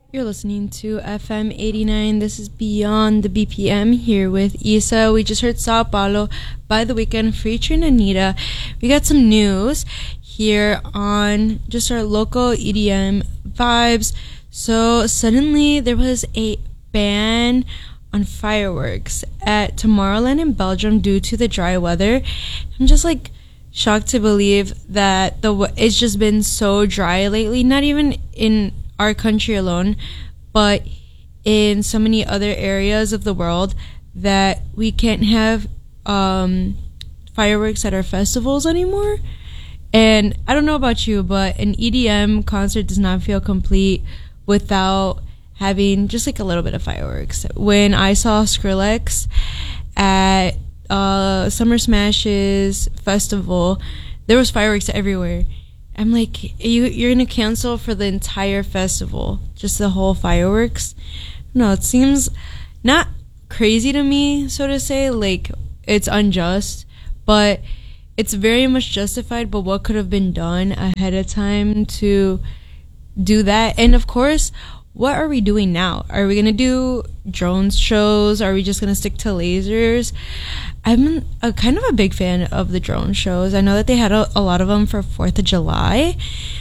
You're listening to FM 89. This is Beyond the BPM here with Isa. We just heard Sao Paulo by The Weeknd featuring Anita. We got some news here on just our local EDM vibes. So suddenly there was a ban on fireworks at Tomorrowland in Belgium due to the dry weather. I'm just like shocked to believe that it's just been so dry lately, not even in our country alone, but in so many other areas of the world, that we can't have fireworks at our festivals anymore. And I don't know about you, but an EDM concert does not feel complete without having just like a little bit of fireworks. When I saw Skrillex at Summer Smash's festival, there was fireworks everywhere. I'm like, you're gonna cancel for the entire festival, just the whole fireworks? No, it seems not crazy to me, so to say. Like, it's unjust, but it's very much justified. But what could have been done ahead of time to do that? And of course, what are we doing now? Are we gonna do drone shows? Are we just gonna stick to lasers? I'm a kind of a big fan of the drone shows. I know that they had a lot of them for 4th of July.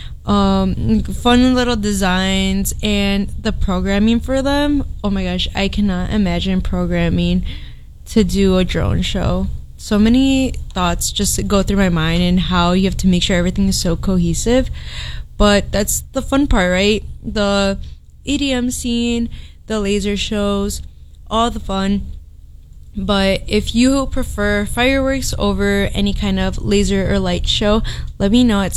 Fun little designs and the programming for them. Oh my gosh, I cannot imagine programming to do a drone show. So many thoughts just go through my mind, and how you have to make sure everything is so cohesive. But that's the fun part, right? The EDM scene, the laser shows, all the fun. But if you prefer fireworks over any kind of laser or light show, let me know at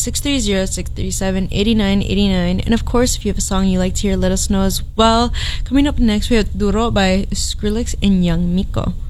630-637-8989. And of course, if you have a song you like to hear, let us know as well. Coming up next, we have Duro by Skrillex and Young Miko.